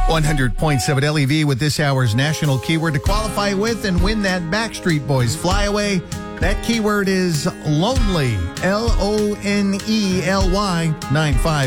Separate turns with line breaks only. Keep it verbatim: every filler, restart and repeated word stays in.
one hundred point seven L E V with this hour's national keyword to qualify with and win that Backstreet Boys flyaway. That keyword is lonely. L O N E L Y nine five.